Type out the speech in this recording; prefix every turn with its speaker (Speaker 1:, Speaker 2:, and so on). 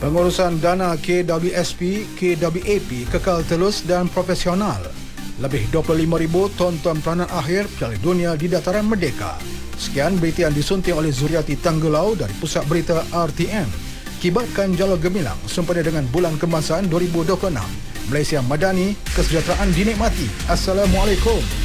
Speaker 1: Pengurusan dana KWSP, KWAP kekal telus dan profesional. Lebih 25,000 tonton peranan akhir Piala Dunia di dataran Merdeka. Sekian berita yang disunting oleh Zuriati Tanggulau dari Pusat Berita RTM. Kibatkan jalur gemilang sempena dengan bulan kemasan 2026. Malaysia Madani, kesejahteraan dinikmati. Assalamualaikum.